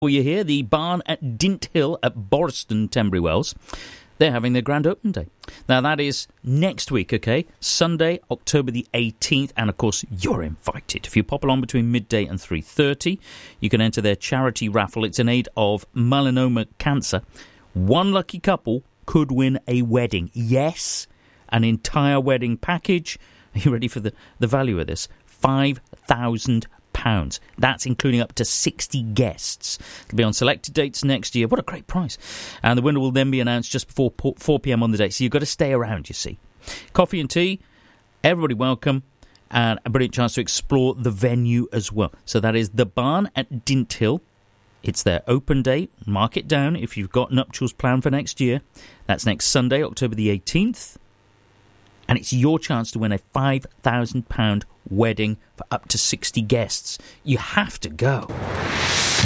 Well, you hear the barn at Dint Hill at Borston, Tenbury Wells. They're having their grand open day. Now, that is next week, okay? Sunday, October the 18th. And, of course, you're invited. If you pop along between midday and 3:30, you can enter their charity raffle. It's in aid of melanoma cancer. One lucky couple could win a wedding. Yes, an entire wedding package. Are you ready for the value of this? £5,000. That's including up to 60 guests. It'll be on selected dates next year. What a great price. And the winner will then be announced just before 4 p.m. on the date. So you've got to stay around, you see. Coffee and tea, everybody welcome, and a brilliant chance to explore the venue as well. So that is the barn at Dint Hill. It's their open day. Mark it down if you've got nuptials planned for next year. That's next Sunday, October the 18th. And it's your chance to win a £5,000 wedding for up to 60 guests. You have to go.